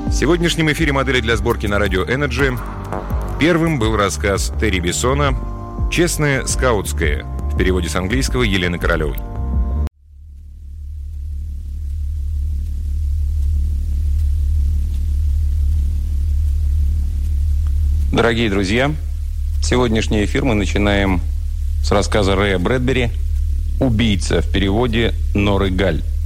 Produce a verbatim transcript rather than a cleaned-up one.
В сегодняшнем эфире «Модели для сборки» на радио Energy первым был рассказ Терри Бессона «Честное скаутское», в переводе с английского Елены Королевой. Дорогие друзья, сегодняшний эфир мы начинаем с рассказа Рэя Брэдбери «Убийца», в переводе Норы Галь.